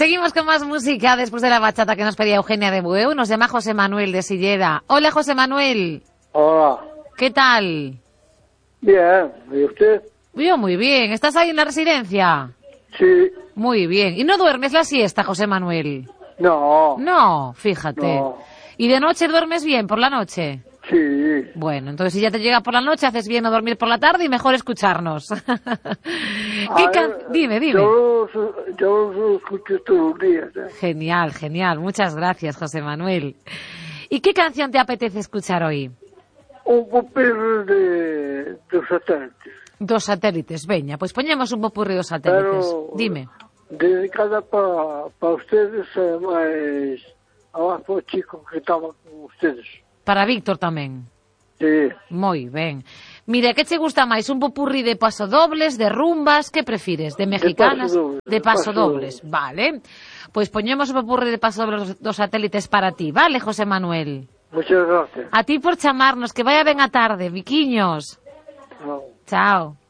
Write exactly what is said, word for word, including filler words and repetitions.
Seguimos con más música después de la bachata que nos pedía Eugenia de Bueu. Nos llama José Manuel de Silleda. Hola, José Manuel. Hola. ¿Qué tal? Bien, ¿y usted? Yo muy bien. ¿Estás ahí en la residencia? Sí. Muy bien. ¿Y no duermes la siesta, José Manuel? No. No, fíjate. No. ¿Y de noche duermes bien por la noche? Sí. Bueno, entonces si ya te llega por la noche, haces bien no dormir por la tarde y mejor escucharnos. ¿Qué can... Dime, dime. Yo, yo lo escucho todos los días. ¿eh? Genial, genial. Muchas gracias, José Manuel. ¿Y qué canción te apetece escuchar hoy? Un popurrí de dos satélites. Dos satélites, veña. Pues poñemos un popurrí dos satélites. Pero Dime. dedicada para pa ustedes, eh, más abajo para o chico que estaba con ustedes. Para Víctor tamén. Sí. Moi ben. Mira, que che gusta máis? Un popurrí de pasodobles, de rumbas? Que prefires? De mexicanas? De pasodobles. De pasodobles, vale. Pois poñemos o popurrí de pasodobles dos satélites para ti, vale, José Manuel? Muchas gracias. A ti por chamarnos, que vaya ben a tarde, Viquiños. No. Chao.